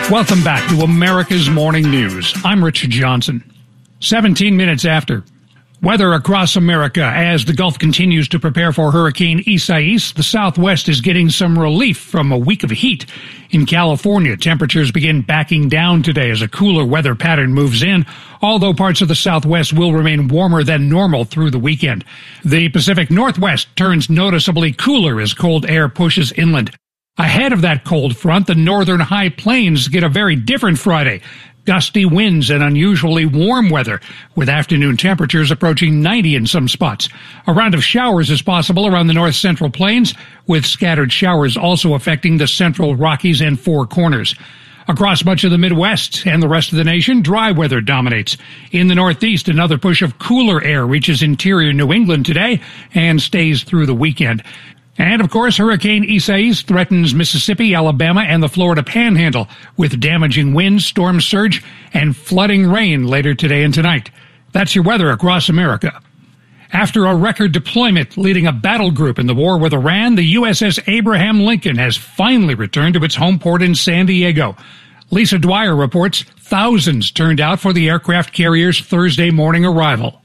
Welcome back to America's Morning News. I'm Richard Johnson. 17 minutes after. Weather across America as the Gulf continues to prepare for Hurricane Isaias. The Southwest is getting some relief from a week of heat. In California, temperatures begin backing down today as a cooler weather pattern moves in, although parts of the Southwest will remain warmer than normal through the weekend. The Pacific Northwest turns noticeably cooler as cold air pushes inland. Ahead of that cold front, the northern high plains get a very different Friday. Gusty winds and unusually warm weather, with afternoon temperatures approaching 90 in some spots. A round of showers is possible around the north central plains, with scattered showers also affecting the central Rockies and Four Corners. Across much of the Midwest and the rest of the nation, dry weather dominates. In the Northeast, another push of cooler air reaches interior New England today and stays through the weekend. And, of course, Hurricane Isaias threatens Mississippi, Alabama, and the Florida Panhandle with damaging winds, storm surge, and flooding rain later today and tonight. That's your weather across America. After a record deployment leading a battle group in the war with Iran, the USS Abraham Lincoln has finally returned to its home port in San Diego. Lisa Dwyer reports thousands turned out for the aircraft carrier's Thursday morning arrival.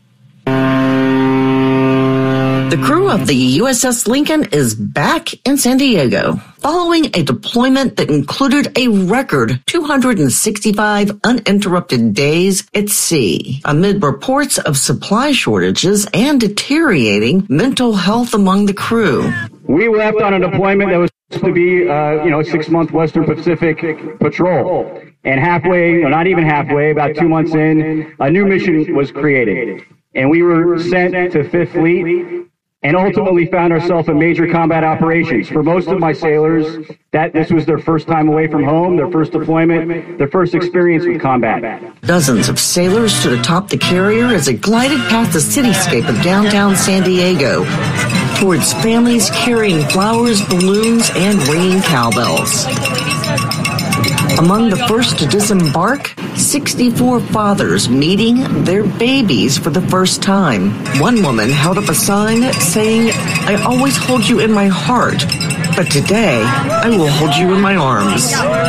The crew of the USS Lincoln is back in San Diego following a deployment that included a record 265 uninterrupted days at sea, amid reports of supply shortages and deteriorating mental health among the crew. We left on a deployment that was supposed to be, a 6-month Western Pacific patrol. And halfway, not even halfway, about 2 months in, a new mission was created. And we were sent to Fifth Fleet and ultimately found ourselves in major combat operations. For most of my sailors, this was their first time away from home, their first deployment, their first experience with combat. Dozens of sailors stood atop the carrier as it glided past the cityscape of downtown San Diego towards families carrying flowers, balloons, and ringing cowbells. Among the first to disembark, 64 fathers meeting their babies for the first time. One woman held up a sign saying, "I always hold you in my heart, but today I will hold you in my arms."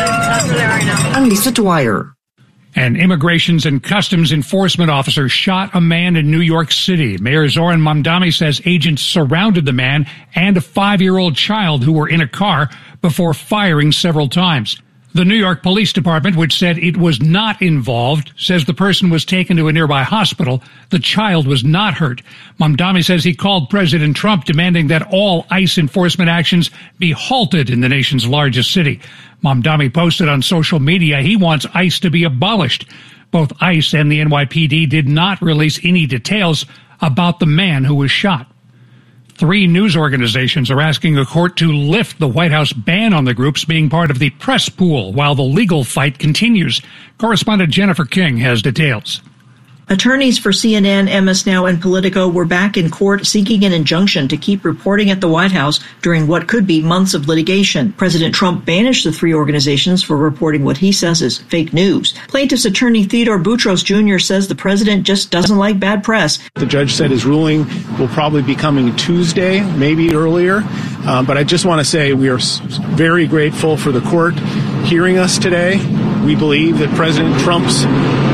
I'm Lisa Dwyer. An Immigrations and Customs Enforcement officer shot a man in New York City. Mayor Zoran Mamdani says agents surrounded the man and a 5-year-old child who were in a car before firing several times. The New York Police Department, which said it was not involved, says the person was taken to a nearby hospital. The child was not hurt. Mamdani says he called President Trump demanding that all ICE enforcement actions be halted in the nation's largest city. Mamdani posted on social media he wants ICE to be abolished. Both ICE and the NYPD did not release any details about the man who was shot. 3 news organizations are asking a court to lift the White House ban on the groups being part of the press pool while the legal fight continues. Correspondent Jennifer King has details. Attorneys for CNN, MS Now, and Politico were back in court seeking an injunction to keep reporting at the White House during what could be months of litigation. President Trump banished the 3 organizations for reporting what he says is fake news. Plaintiff's attorney Theodore Boutros Jr. says the president just doesn't like bad press. The judge said his ruling will probably be coming Tuesday, maybe earlier. But I just want to say we are very grateful for the court hearing us today. We believe that President Trump's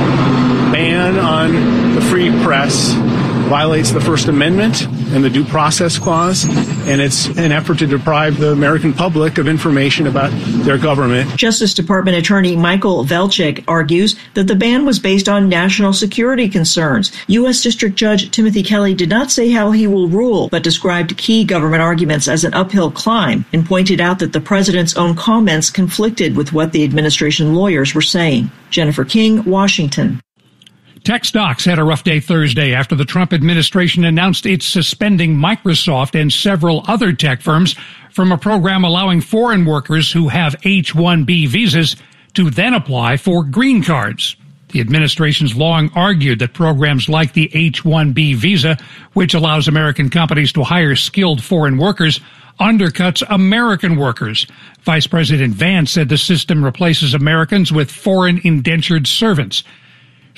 ban on the free press violates the First Amendment and the Due Process Clause, and it's an effort to deprive the American public of information about their government. Justice Department Attorney Michael Velchik argues that the ban was based on national security concerns. U.S. District Judge Timothy Kelly did not say how he will rule, but described key government arguments as an uphill climb and pointed out that the president's own comments conflicted with what the administration lawyers were saying. Jennifer King, Washington. Tech stocks had a rough day Thursday after the Trump administration announced it's suspending Microsoft and several other tech firms from a program allowing foreign workers who have H-1B visas to then apply for green cards. The administration's long argued that programs like the H-1B visa, which allows American companies to hire skilled foreign workers, undercuts American workers. Vice President Vance said the system replaces Americans with foreign indentured servants.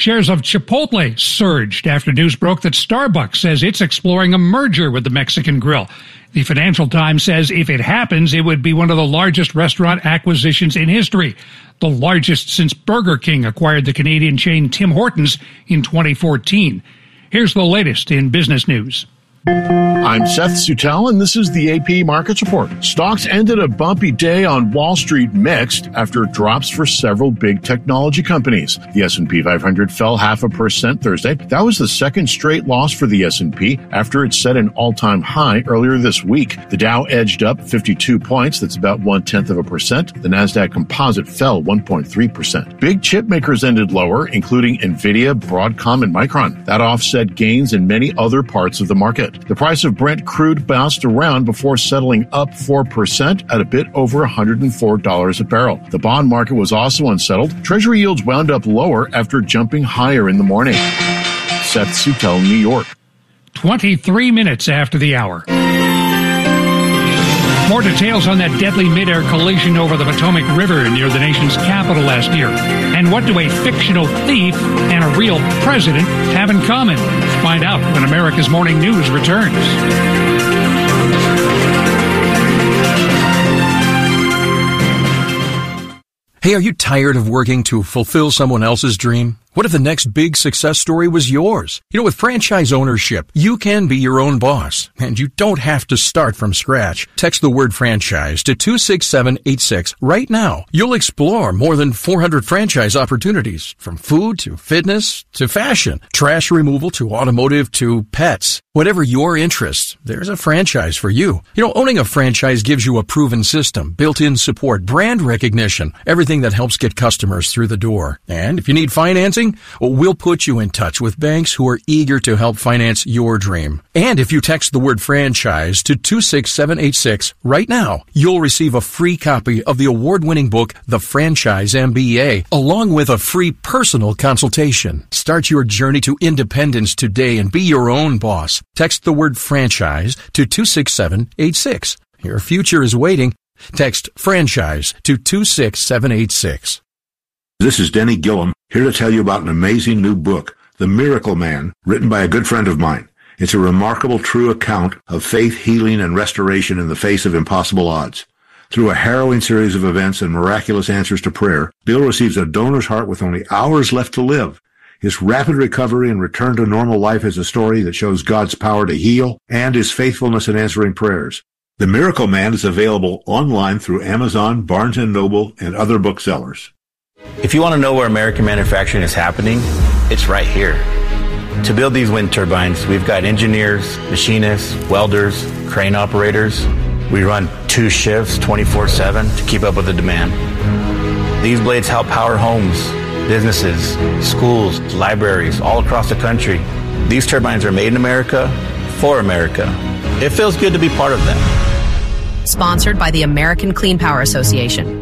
Shares of Chipotle surged after news broke that Starbucks says it's exploring a merger with the Mexican Grill. The Financial Times says if it happens, it would be one of the largest restaurant acquisitions in history, the largest since Burger King acquired the Canadian chain Tim Hortons in 2014. Here's the latest in business news. I'm Seth Sutel, and this is the AP Markets Report. Stocks ended a bumpy day on Wall Street mixed after drops for several big technology companies. The S&P 500 fell 0.5% Thursday. That was the second straight loss for the S&P after it set an all-time high earlier this week. The Dow edged up 52 points. That's about 0.1%. The Nasdaq Composite fell 1.3%. Big chip makers ended lower, including NVIDIA, Broadcom, and Micron. That offset gains in many other parts of the market. The price of Brent crude bounced around before settling up 4% at a bit over $104 a barrel. The bond market was also unsettled. Treasury yields wound up lower after jumping higher in the morning. Seth Sutel, New York. 23 minutes after the hour. More details on that deadly mid-air collision over the Potomac River near the nation's capital last year. And what do a fictional thief and a real president have in common? Find out when America's Morning News returns. Hey, are you tired of working to fulfill someone else's dream? What if the next big success story was yours? You know, with franchise ownership, you can be your own boss, and you don't have to start from scratch. Text the word franchise to 26786 right now. You'll explore more than 400 franchise opportunities, from food to fitness to fashion, trash removal to automotive to pets. Whatever your interests, there's a franchise for you. You know, owning a franchise gives you a proven system, built-in support, brand recognition, everything that helps get customers through the door. And if you need financing, we'll put you in touch with banks who are eager to help finance your dream. And if you text the word franchise to 26786 right now, you'll receive a free copy of the award-winning book, The Franchise MBA, along with a free personal consultation. Start your journey to independence today and be your own boss. Text the word franchise to 26786. Your future is waiting. Text franchise to 26786. This is Denny Gillum, here to tell you about an amazing new book, The Miracle Man, written by a good friend of mine. It's a remarkable true account of faith, healing, and restoration in the face of impossible odds. Through a harrowing series of events and miraculous answers to prayer, Bill receives a donor's heart with only hours left to live. His rapid recovery and return to normal life is a story that shows God's power to heal and his faithfulness in answering prayers. The Miracle Man is available online through Amazon, Barnes & Noble, and other booksellers. If you want to know where American manufacturing is happening, it's right here. To build these wind turbines, we've got engineers, machinists, welders, crane operators. We run 2 shifts 24/7 to keep up with the demand. These blades help power homes, businesses, schools, libraries all across the country. These turbines are made in America, for America. It feels good to be part of that. Sponsored by the American Clean Power Association.